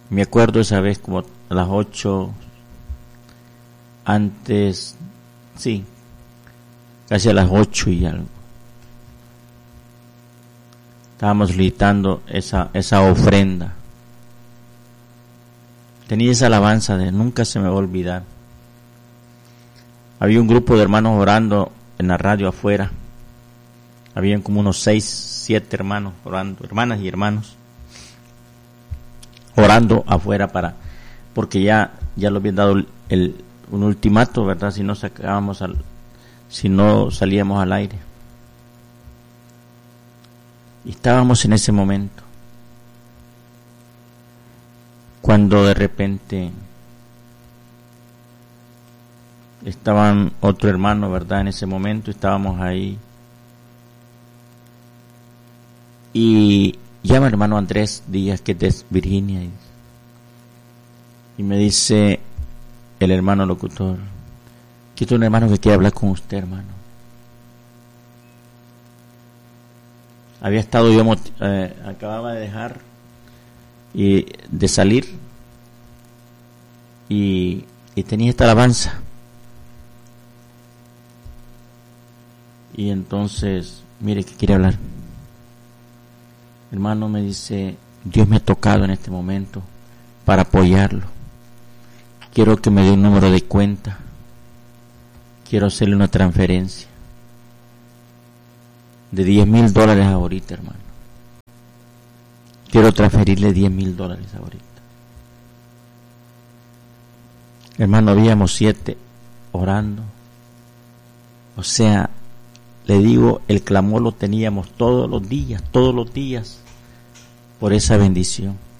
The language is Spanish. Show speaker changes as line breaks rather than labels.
Me acuerdo esa vez como a las 8, antes, sí, casi a las 8 y algo. Estábamos solicitando esa ofrenda. Tenía esa alabanza de nunca se me va a olvidar. Había un grupo de hermanos orando en la radio afuera. Habían como unos 6, 7 hermanos orando, hermanas y hermanos, orando afuera porque ya lo habían dado un ultimato, ¿verdad? Si no salíamos al aire. Y estábamos en ese momento, cuando de repente estaban otro hermano, ¿verdad? En ese momento estábamos ahí. Y llama el hermano Andrés Díaz, que es de Virginia, y me dice el hermano locutor: aquí está un hermano que quiere hablar con usted, hermano. Había estado yo, acababa de dejar y de salir y tenía esta alabanza. Y entonces, mire que quiere hablar. Hermano, me dice, Dios me ha tocado en este momento para apoyarlo. Quiero que me dé un número de cuenta. Quiero hacerle una transferencia de $10,000 ahorita, hermano. Quiero transferirle $10,000 ahorita. Hermano, habíamos 7 orando. O sea, le digo, el clamor lo teníamos todos los días, por esa bendición.